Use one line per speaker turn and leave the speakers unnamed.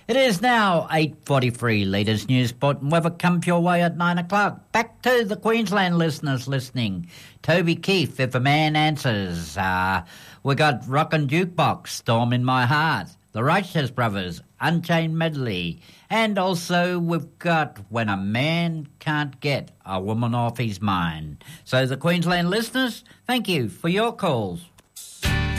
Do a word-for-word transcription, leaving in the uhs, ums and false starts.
It is now eight forty-three. Latest news, sport and weather comes your way at nine o'clock. Back to the Queensland listeners listening. Toby Keith, If a Man Answers. Uh, we got Rockin' Jukebox, Storm in My Heart. The Righteous Brothers, Unchained Medley. And also we've got When a Man Can't Get a Woman Off His Mind. So the Queensland listeners, thank you for your calls.